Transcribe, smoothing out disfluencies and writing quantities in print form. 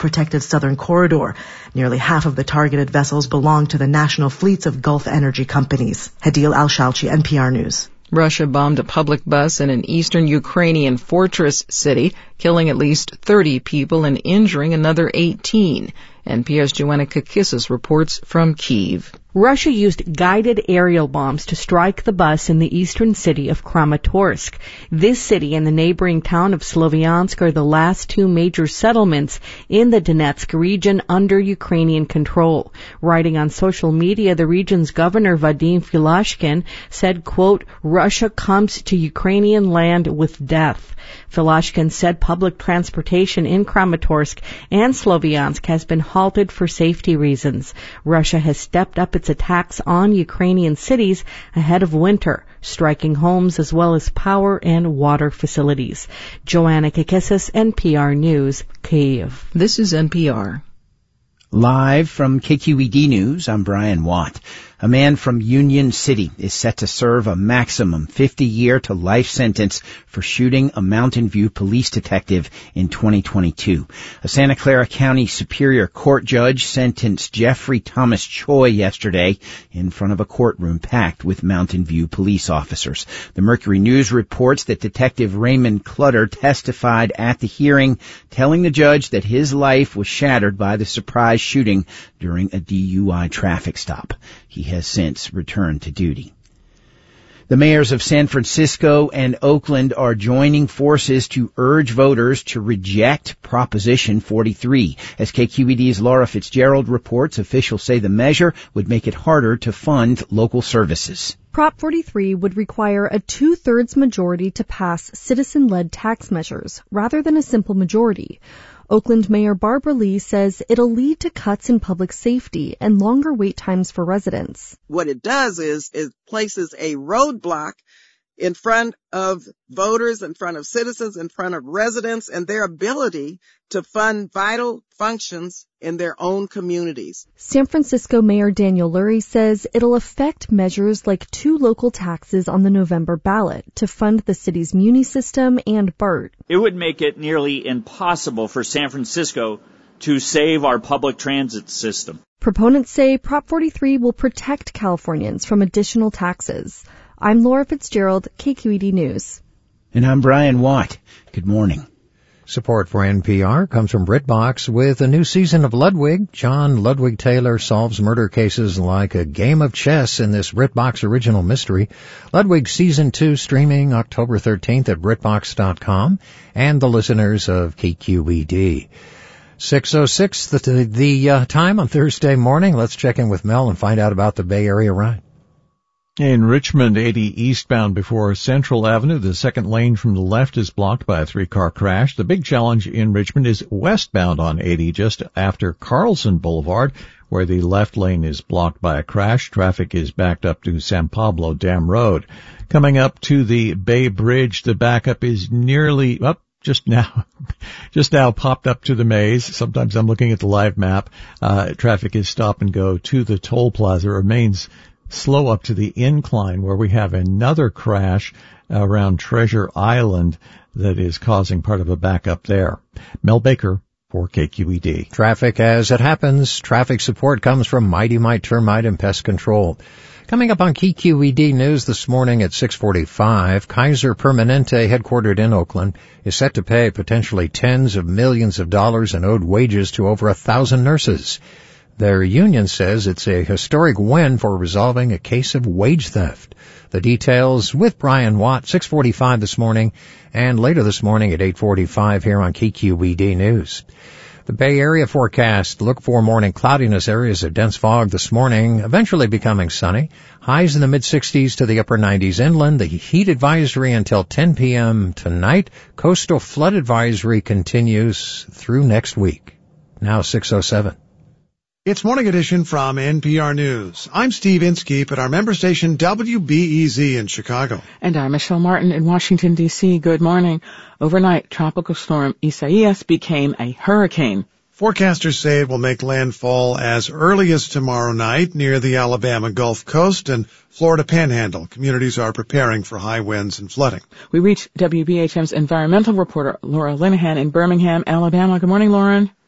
protected southern corridor. Nearly half of the targeted vessels belong to the national fleets of Gulf energy companies. Hadil Al-Shalchi, NPR News. Russia bombed a public bus in an eastern Ukrainian fortress city, killing at least 30 people and injuring another 18. NPR's Joanna Kakissis reports from Kyiv. Russia used guided aerial bombs to strike the bus in the eastern city of Kramatorsk. This city and the neighboring town of Sloviansk are the last two major settlements in the Donetsk region under Ukrainian control. Writing on social media, the region's governor Vadim Filashkin said, quote, "Russia comes to Ukrainian land with death." Filashkin said public transportation in Kramatorsk and Sloviansk has been halted for safety reasons. Russia has stepped up its attacks on Ukrainian cities ahead of winter, striking homes as well as power and water facilities. Joanna Kakissis, NPR News, Kyiv. This is NPR. Live from KQED News, I'm Brian Watt. A man from Union City is set to serve a maximum 50-year to life sentence for shooting a Mountain View police detective in 2022. A Santa Clara County Superior Court judge sentenced Jeffrey Thomas Choi yesterday in front of a courtroom packed with Mountain View police officers. The Mercury News reports that Detective Raymond Clutter testified at the hearing, telling the judge that his life was shattered by the surprise shooting during a DUI traffic stop. He has since returned to duty. The mayors of San Francisco and Oakland are joining forces to urge voters to reject Proposition 43. As KQED's Laura Fitzgerald reports, officials say the measure would make it harder to fund local services. Prop 43 would require a 2/3 majority to pass citizen-led tax measures, rather than a simple majority. Oakland Mayor Barbara Lee says it'll lead to cuts in public safety and longer wait times for residents. What it does is it places a roadblock in front of voters, in front of citizens, in front of residents, and their ability to fund vital functions in their own communities. San Francisco Mayor Daniel Lurie says it'll affect measures like 2 local taxes on the November ballot to fund the city's muni system and BART. It would make it nearly impossible for San Francisco to save our public transit system. Proponents say Prop 43 will protect Californians from additional taxes. I'm Laura Fitzgerald, KQED News. And I'm Brian Watt. Good morning. Support for NPR comes from BritBox. With a new season of Ludwig, John Ludwig Taylor solves murder cases like a game of chess in this BritBox original mystery. Ludwig Season 2 streaming October 13th at BritBox.com and the listeners of KQED. 6:06, the time on Thursday morning. Let's check in with Mel and find out about the Bay Area ride. In Richmond, 80 eastbound before Central Avenue, the second lane from the left is blocked by a 3-car crash. The big challenge in Richmond is westbound on 80 just after Carlson Boulevard, where the left lane is blocked by a crash. Traffic is backed up to San Pablo Dam Road. Coming up to the Bay Bridge, the backup is nearly up. Just now popped up to the maze. Sometimes I'm looking at the live map. Traffic is stop and go to the toll plaza. Remains slow up to the incline where we have another crash around Treasure Island that is causing part of a backup there. Mel Baker for KQED. Traffic as it happens. Traffic support comes from Mighty Mite Termite and Pest Control. Coming up on KQED News this morning at 6:45, Kaiser Permanente, headquartered in Oakland, is set to pay potentially tens of millions of dollars in owed wages to over 1,000 nurses. Their union says it's a historic win for resolving a case of wage theft. The details with Brian Watt, 6:45 this morning, and later this morning at 8:45 here on KQED News. The Bay Area forecast, look for morning cloudiness, areas of dense fog this morning, eventually becoming sunny. Highs in the mid-60s to the upper 90s inland. The heat advisory until 10 p.m. tonight. Coastal flood advisory continues through next week. Now 6:07. It's Morning Edition from NPR News. I'm Steve Inskeep at our member station WBEZ in Chicago. And I'm Michelle Martin in Washington, D.C. Good morning. Overnight, Tropical Storm Isaias became a hurricane. Forecasters say it will make landfall as early as tomorrow night near the Alabama Gulf Coast and Florida Panhandle. Communities are preparing for high winds and flooding. We reached WBHM's environmental reporter Laura Linehan in Birmingham, Alabama. Good morning, Lauren.